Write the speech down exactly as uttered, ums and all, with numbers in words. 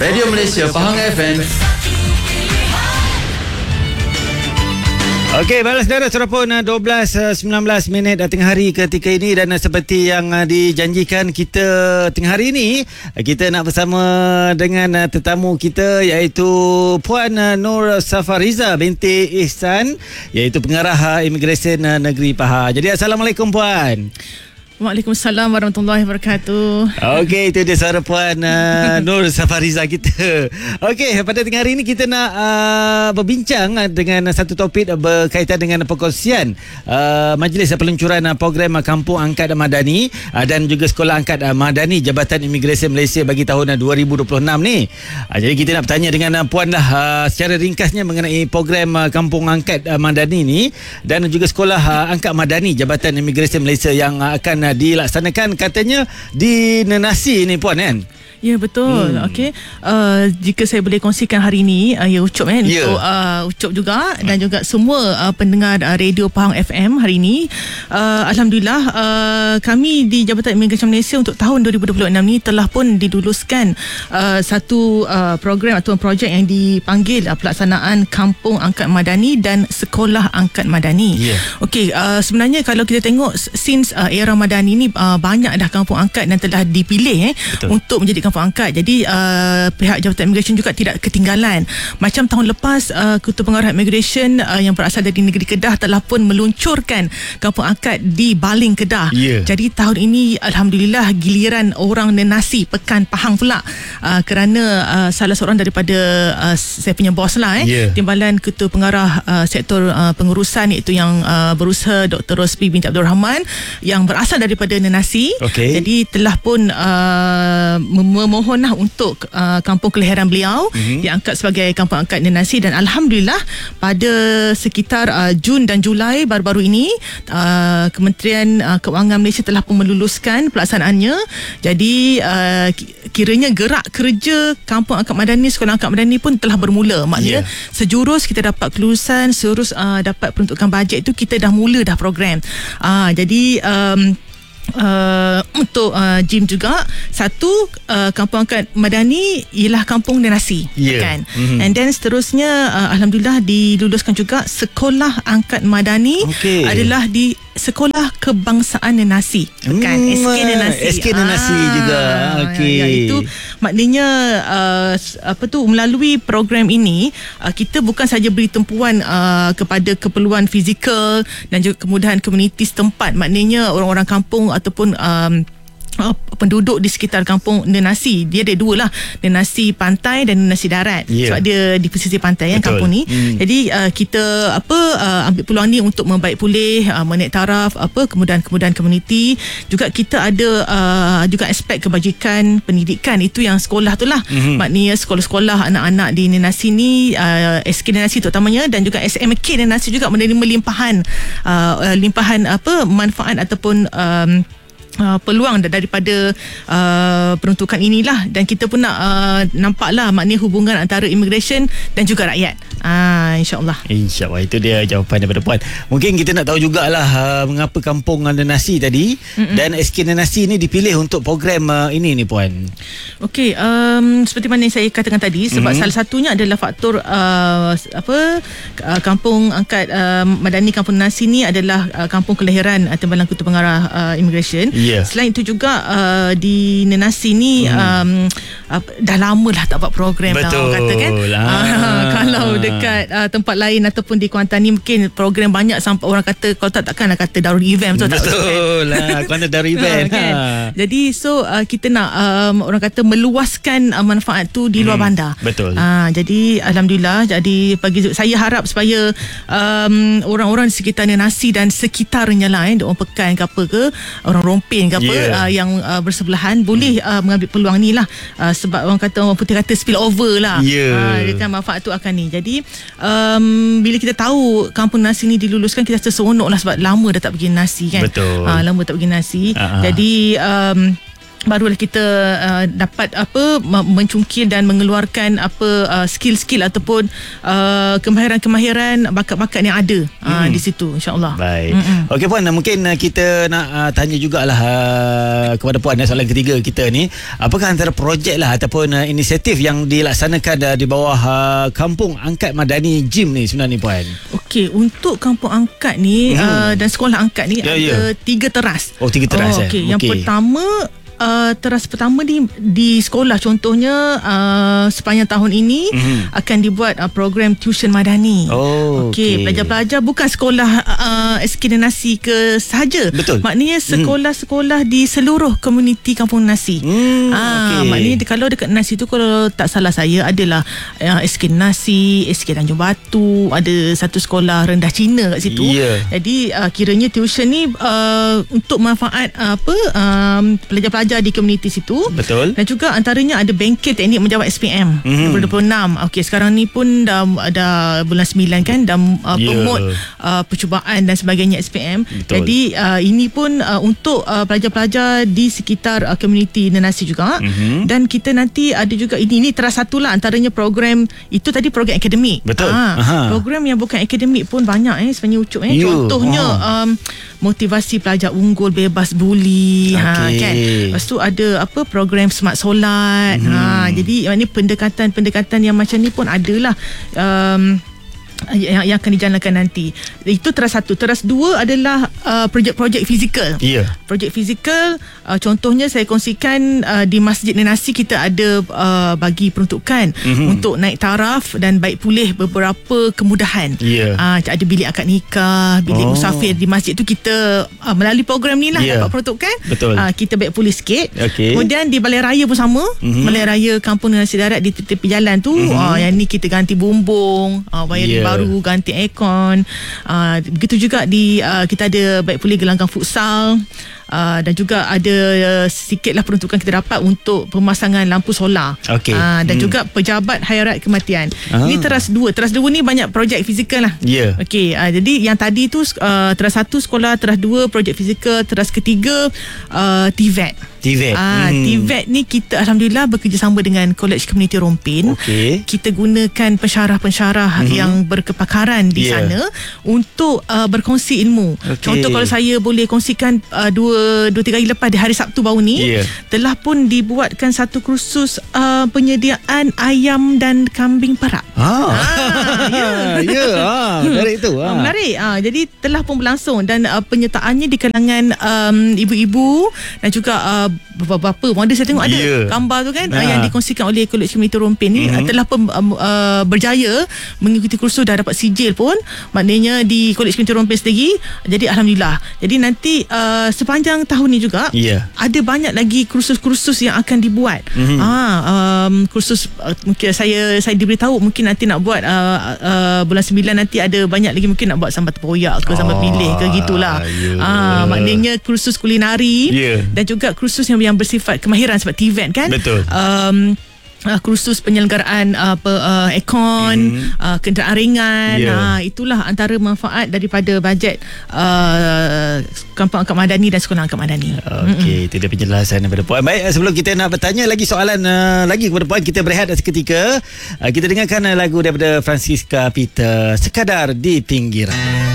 Radio Malaysia Pahang F M. Okey, baiklah saudara, sudah pun dua belas sembilan belas minit tengah hari ketika ini, dan seperti yang dijanjikan kita tengah hari ini, kita nak bersama dengan tetamu kita iaitu Puan Nur Safariza binti Ihsan, iaitu pengarah Imigresen Negeri Pahang. Jadi Assalamualaikum Puan. Waalaikumsalam warahmatullahi wabarakatuh. Okey, itu dia suara Puan uh, Nur Safariza kita. Okey, pada tengah hari ini kita nak uh, berbincang dengan satu topik berkaitan dengan perkongsian uh, Majlis Peluncuran Program Kampung Angkat Madani uh, dan juga Sekolah Angkat uh, Madani Jabatan Imigresen Malaysia bagi tahun uh, dua ribu dua puluh enam ni. Uh, jadi kita nak bertanya dengan uh, Puan lah uh, secara ringkasnya mengenai program uh, Kampung Angkat uh, Madani ni dan juga Sekolah uh, Angkat Madani Jabatan Imigresen Malaysia yang uh, akan uh, dilaksanakan katanya di Nenasi ni Puan kan? Ya, betul. Hmm. Okey. Uh, jika saya boleh kongsikan hari ini, uh, ya Ucup kan. Yeah. Untuk uh, Ucup juga dan juga semua uh, pendengar uh, Radio Pahang F M hari ini. Uh, Alhamdulillah, uh, kami di Jabatan Imigresen Malaysia untuk tahun dua ribu dua puluh enam ni telah pun diluluskan uh, satu uh, program atau projek yang dipanggil uh, pelaksanaan Kampung Angkat Madani dan Sekolah Angkat Madani. Yeah. Okey, uh, sebenarnya kalau kita tengok since uh, era Madani ni uh, banyak dah kampung angkat dan telah dipilih eh, untuk menjadi kampung angkat. Jadi uh, pihak Jabatan Imigresen juga tidak ketinggalan. Macam tahun lepas uh, Ketua Pengarah Imigresen uh, yang berasal dari negeri Kedah telah pun meluncurkan kampung angkat di Baling, Kedah. Yeah. Jadi tahun ini Alhamdulillah giliran orang Nenasi Pekan Pahang pula, uh, kerana uh, salah seorang daripada uh, saya punya bos lah eh, yeah. Timbalan Ketua Pengarah uh, Sektor uh, Pengurusan iaitu yang uh, berusaha Doktor Rospi binti Abdul Rahman yang berasal daripada Nenasi. Okay. Jadi telah pun uh, memohonlah untuk uh, kampung kelahiran beliau mm-hmm. diangkat sebagai kampung angkat Nenasi, dan Alhamdulillah pada sekitar uh, Jun dan Julai baru-baru ini uh, Kementerian uh, Keuangan Malaysia telah pun meluluskan pelaksanaannya. Jadi uh, kiranya gerak kerja kampung angkat Madani, Sekolah Angkat Madani pun telah bermula. Maknanya yeah. sejurus kita dapat kelulusan, sejurus uh, dapat peruntukan bajet itu kita dah mula dah program. Uh, jadi um, Uh, untuk uh, Jim juga satu uh, kampung angkat Madani ialah kampung Nenasi, yeah. kan? Mm-hmm. And then seterusnya uh, Alhamdulillah diluluskan juga Sekolah Angkat Madani, okay. adalah di Sekolah Kebangsaan Nenasi, kan? Mm, S K Nenasi. S K Nenasi ah, juga. Okey. Ya, itu maknanya uh, apa tu, melalui program ini uh, kita bukan saja beri tumpuan uh, kepada keperluan fizikal dan juga kemudahan komuniti setempat. Maknanya orang-orang kampung ataupun um, Uh, penduduk di sekitar kampung Nenasi, dia ada dua lah, Nenasi pantai dan Nenasi darat, yeah. sebab dia di pesisir pantai yang kampung ni. hmm. Jadi uh, kita apa uh, ambil peluang ni untuk membaik pulih, uh, menaik taraf apa kemudahan-kemudahan komuniti. Juga kita ada uh, juga aspek kebajikan pendidikan, itu yang sekolah tu lah. hmm. Maknanya sekolah-sekolah anak-anak di Nenasi ni, uh, S K Nenasi terutamanya dan juga S M K Nenasi juga menerima limpahan uh, limpahan apa manfaat ataupun um, Uh, peluang daripada uh, peruntukan inilah, dan kita pun nak uh, nampaklah maknanya hubungan antara imigresen dan juga rakyat. Ah, InsyaAllah. InsyaAllah, itu dia jawapan daripada Puan. Mungkin kita nak tahu jugalah uh, mengapa kampung Nenasi tadi Mm-mm. dan S K Nenasi ni dipilih untuk program uh, ini ni Puan. Okey, um, seperti mana yang saya katakan tadi, sebab mm-hmm. salah satunya adalah faktor uh, apa uh, kampung angkat uh, Madani Kampung Nenasi ni adalah uh, kampung kelahiran uh, Timbalan Ketua Pengarah uh, Imigresen. Yeah. Selain itu juga uh, di Nenasi ni hmm. um, uh, dah lama lah tak buat program. Betul lah, orang kata kan. Uh, kalau dekat uh, tempat lain ataupun di Kuantan ni mungkin program banyak sampai orang kata kalau tak takkan nak kata Darul Event. Betul, betul tak, kan? lah Kuantan Darul Event. uh, kan? ha. Jadi so uh, kita nak um, orang kata meluaskan uh, manfaat tu di luar hmm. bandar. Betul. Uh, jadi Alhamdulillah, jadi bagi saya harap supaya um, orang-orang di sekitar Nenasi dan sekitarnya lah, eh, orang Pekan ke apa ke, orang Rompin ke apa, yeah. uh, yang uh, bersebelahan boleh uh, mengambil peluang ni lah, uh, sebab orang kata, orang putih kata spill over lah, yeah. uh, dia kan manfaat tu akan ni. Jadi um, bila kita tahu kampung Nasi ni diluluskan, kita rasa seronok lah sebab lama dah tak pergi Nasi kan. Betul. uh, lama tak pergi Nasi. uh-huh. Jadi um, barulah kita uh, dapat apa mencungkil dan mengeluarkan apa uh, skill-skill ataupun uh, kemahiran-kemahiran bakat-bakat yang ada hmm. uh, di situ, insya-Allah. Baik. Mm-mm. Okey Puan, mungkin uh, kita nak uh, tanya jugalah uh, kepada Puan, uh, soalan ketiga kita ni, apakah antara projek lah ataupun uh, inisiatif yang dilaksanakan uh, di bawah uh, Kampung Angkat Madani Gym ni sebenarnya Puan? Okey, untuk Kampung Angkat ni hmm. uh, dan Sekolah Angkat ni ya, ada ya. tiga teras. Oh, tiga teras oh, eh. Okey, okay. yang pertama Uh, teras pertama di di sekolah, contohnya uh, sepanjang tahun ini mm-hmm. akan dibuat uh, program tuition madani. Oh, okey, okay. Pelajar-pelajar bukan sekolah uh, S K Nenasi ke sahaja. Betul. Maknanya sekolah-sekolah di seluruh komuniti Kampung Nenasi. Mm, ah, okay. Maknanya kalau dekat Nenasi tu, kalau tak salah saya, adalah uh, S K Nenasi, S K Tanjung Batu, ada satu sekolah rendah Cina kat situ. Yeah. Jadi uh, kiranya tuition ni uh, untuk manfaat uh, apa um, pelajar-pelajar di komuniti situ. Betul. Dan juga antaranya ada bengkel teknik menjawat S P M mm-hmm. dua ribu dua puluh enam. Okey, sekarang ni pun dah dah bulan sembilan kan, dah uh, yeah. promote uh, percubaan dan sebagainya S P M. Betul. Jadi uh, ini pun uh, untuk uh, pelajar-pelajar di sekitar uh, komuniti Nenasi juga. Mm-hmm. Dan kita nanti ada juga ini, ini teras satu lah antaranya program itu tadi, program akademik. Betul. Ha, program yang bukan akademik pun banyak eh sebenarnya Ucup eh. Yeah. Contohnya um, motivasi pelajar unggul bebas buli. Okay. Ha, kan. Lepas tu ada apa program smart solat. Hmm. Ha, jadi ini pendekatan-pendekatan yang macam ni pun adalah um, yang, yang akan dijalankan nanti. Itu teras satu. Teras dua adalah uh, projek-projek fizikal. Ya. Yeah. Projek fizikal, uh, contohnya saya kongsikan uh, di Masjid Nenasi kita ada uh, bagi peruntukan mm-hmm. untuk naik taraf dan baik pulih beberapa kemudahan. Ya. Yeah. Uh, ada bilik akad nikah, bilik oh. musafir di masjid tu, kita uh, melalui program ni lah yeah. dapat peruntukan. Betul. Uh, kita baik pulih sikit. Okay. Kemudian di Balai Raya pun sama. Mm-hmm. Balai Raya Kampung Nenasi Darat di tepi jalan tu, mm-hmm. uh, yang ni kita ganti bumbung, uh, wiring yeah. baru, ganti aircon. Uh, begitu juga di uh, kita ada baik pulih gelanggang futsal. Uh, dan juga ada uh, sikitlah peruntukan kita dapat untuk pemasangan lampu solar. Okay. Uh, dan hmm. juga pejabat hayat kematian. Ah. Ini teras dua. Teras dua ni banyak projek fizikal lah. Ya. Yeah. Okey, uh, jadi yang tadi tu uh, teras satu sekolah, teras dua projek fizikal, teras ketiga uh, T V E T. T V E T. Ah, hmm. T V E T ni kita alhamdulillah bekerjasama dengan College Community Rompin. Okay. Kita gunakan pensyarah-pensyarah mm-hmm. yang berkepakaran di yeah. sana untuk uh, berkongsi ilmu. Okay. Contoh, kalau saya boleh kongsikan uh, dua dua tiga hari lepas, di hari Sabtu baru ni yeah. telah pun dibuatkan satu kursus uh, penyediaan ayam dan kambing perak. Ah. Ah, ya. Ya, ah, menarik tu. Ah. Menarik. Ah, jadi telah pun berlangsung dan uh, penyertaannya di kalangan um, ibu-ibu dan juga uh, bapa-bapa. Ada saya tengok ada yeah. gambar tu kan, ah. yang dikongsikan oleh College Community Rompin ni mm-hmm. telah pun um, uh, berjaya mengikuti kursus, dah dapat sijil pun maknanya di College Community Rompin sendiri. Jadi alhamdulillah. Jadi nanti uh, sepanjang tahun ni juga yeah. ada banyak lagi kursus-kursus yang akan dibuat. Mm-hmm. Ah, um, kursus uh, mungkin saya saya diberitahu mungkin nanti nak buat uh, uh, bulan sembilan nanti ada banyak lagi, mungkin nak buat sambal tempoyak ke, sambal oh, pilih ke gitulah. Yeah. Ah, maknanya kursus kulinari yeah. dan juga kursus yang yang bersifat kemahiran sebab T V E T kan. Betul. Um, Uh, kursus penyelenggaraan uh, pe, uh, aircon, mm. uh, kenderaan ringan. Yeah. Uh, itulah antara manfaat daripada bajet uh, Kampung Angkat Madani dan Sekolah Angkat Madani. Okey, itu dia penjelasan daripada Puan. Baik, sebelum kita nak bertanya lagi soalan uh, lagi kepada Puan, kita berehat seketika. Uh, kita dengarkan uh, lagu daripada Francisca Peter, Sekadar di Pinggiran.